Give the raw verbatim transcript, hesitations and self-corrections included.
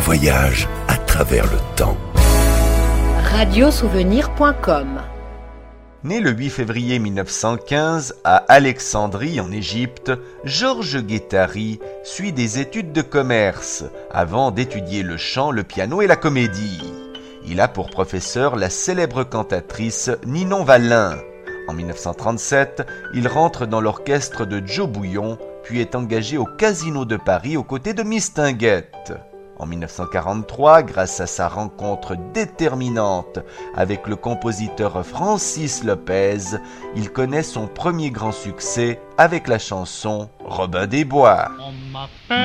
voyage à travers le temps. radiosouvenir point com. Né le huit février mille neuf cent quinze à Alexandrie en Égypte, Georges Guettari suit des études de commerce avant d'étudier le chant, le piano et la comédie. Il a pour professeur la célèbre cantatrice Ninon Wallin. En mille neuf cent trente-sept, il rentre dans l'orchestre de Joe Bouillon, puis est engagé au Casino de Paris aux côtés de Mistinguett. En mille neuf cent quarante-trois, grâce à sa rencontre déterminante avec le compositeur Francis Lopez, il connaît son premier grand succès avec la chanson Robin des Bois.